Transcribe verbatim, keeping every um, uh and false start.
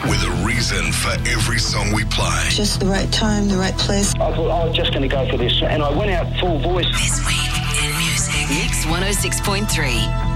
with a reason for every song we play. Just the right time, the right place. I thought I was just going to go for this, and I went out full voice. This week in music. Mix one oh six point three.